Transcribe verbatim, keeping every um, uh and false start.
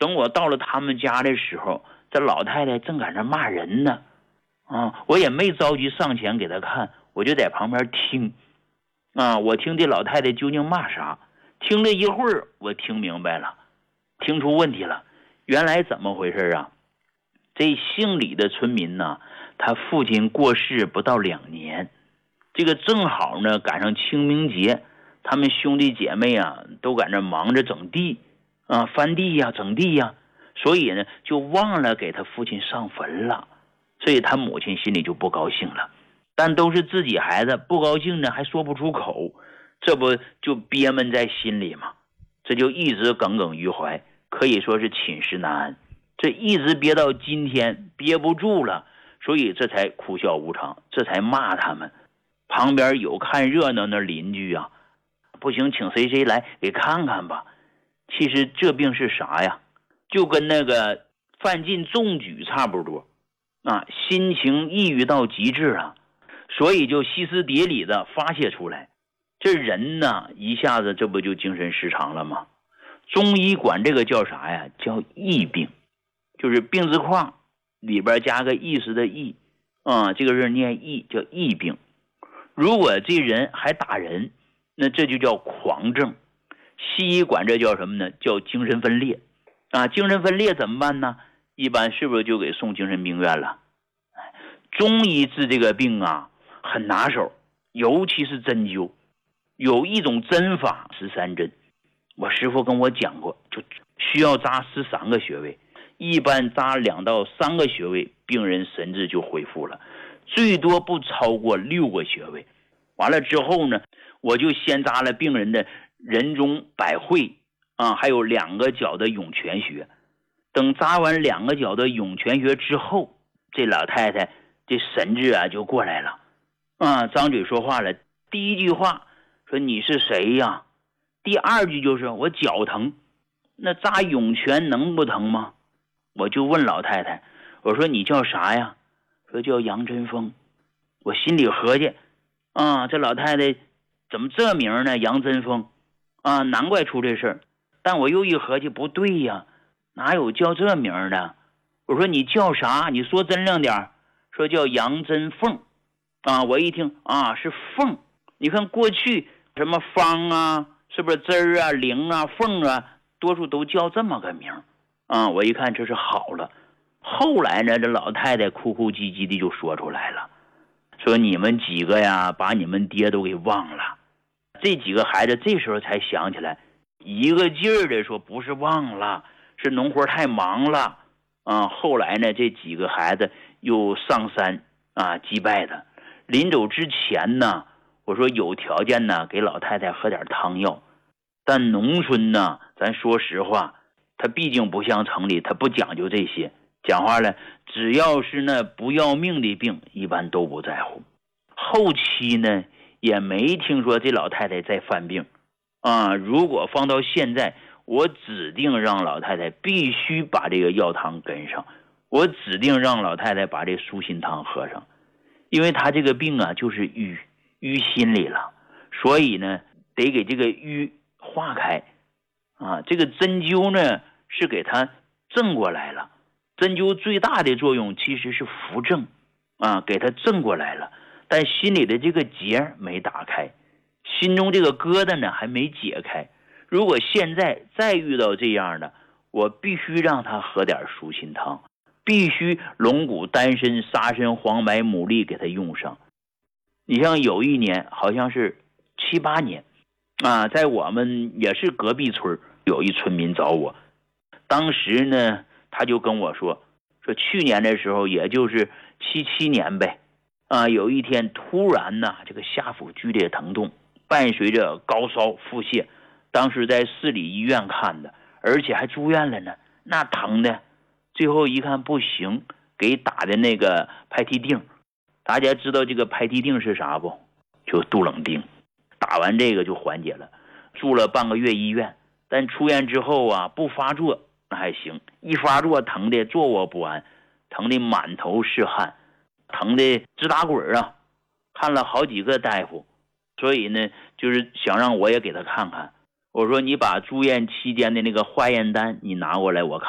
等我到了他们家的时候，这老太太正赶着骂人呢。啊，我也没着急上前给她看，我就在旁边听。啊，我听这老太太究竟骂啥？听了一会儿，我听明白了，听出问题了。原来怎么回事啊？这姓李的村民呢，他父亲过世不到两年，这个正好呢赶上清明节，他们兄弟姐妹啊都赶着忙着整地啊，翻地呀、整地呀，所以呢就忘了给他父亲上坟了，所以他母亲心里就不高兴了。但都是自己孩子，不高兴呢还说不出口，这不就憋闷在心里吗？这就一直耿耿于怀，可以说是寝食难安。这一直憋到今天，憋不住了，所以这才哭笑无常，这才骂他们。旁边有看热闹的邻居啊，不行，请谁谁来给看看吧。其实这病是啥呀？就跟那个范进中举差不多啊，心情抑郁到极致啊，所以就歇斯底里的发泄出来。这人呢，一下子这不就精神失常了吗？中医管这个叫啥呀？叫疫病，就是病字框里边加个意思的意啊，这个字念疫，叫疫病。如果这人还打人，那这就叫狂症。西医管这叫什么呢？叫精神分裂啊。精神分裂怎么办呢？一般是不是就给送精神病院了？中医治这个病啊很拿手，尤其是针灸。有一种针法十三针，我师父跟我讲过，就需要扎十三个穴位，一般扎两到三个穴位，病人神志就恢复了，最多不超过六个穴位。完了之后呢，我就先扎了病人的人中百会啊，还有两个脚的涌泉穴。等扎完两个脚的涌泉穴之后，这老太太这神志啊就过来了啊，张嘴说话了。第一句话说你是谁呀？第二句就是我脚疼。那扎涌泉能不疼吗？我就问老太太，我说你叫啥呀？说叫杨真风。我心里合计啊，这老太太怎么这名呢？杨真风啊，难怪出这事儿。但我又一合计，不对呀，哪有叫这名的？我说你叫啥？你说真亮点。说叫杨真凤啊。我一听啊，是凤。你看过去什么方啊，是不是枝儿啊、灵啊、凤啊，多数都叫这么个名啊。我一看这是好了。后来呢，这老太太哭哭唧唧的就说出来了，说你们几个呀，把你们爹都给忘了。这几个孩子这时候才想起来，一个劲儿的说不是忘了，是农活太忙了啊。后来呢，这几个孩子又上山啊祭拜的。临走之前呢，我说有条件呢，给老太太喝点汤药。但农村呢，咱说实话，他毕竟不像城里，他不讲究这些。讲话了，只要是那不要命的病，一般都不在乎。后期呢，也没听说这老太太在犯病啊。如果放到现在，我指定让老太太必须把这个药汤跟上，我指定让老太太把这舒心汤喝上，因为她这个病啊，就是淤淤心里了，所以呢，得给这个淤化开啊。这个针灸呢，是给她正过来了。针灸最大的作用其实是扶正啊，给它正过来了，但心里的这个结没打开，心中这个疙瘩呢还没解开。如果现在再遇到这样的，我必须让他喝点舒心汤，必须龙骨、丹参、沙参、黄白、牡蛎给他用上。你像有一年好像是七八年啊，在我们也是隔壁村有一村民找我，当时呢他就跟我说，说去年的时候，也就是七七年呗，啊，有一天突然呢，这个下腹剧烈疼痛，伴随着高烧、腹泻，当时在市里医院看的，而且还住院了呢。那疼的，最后一看不行，给打的那个拍替锭。大家知道这个拍替锭是啥不？就杜冷丁。打完这个就缓解了，住了半个月医院，但出院之后啊，不发作。那还行，一发作疼的坐卧不安，疼的满头是汗，疼的直打滚啊！看了好几个大夫，所以呢，就是想让我也给他看看。我说你把住院期间的那个化验单你拿过来我看。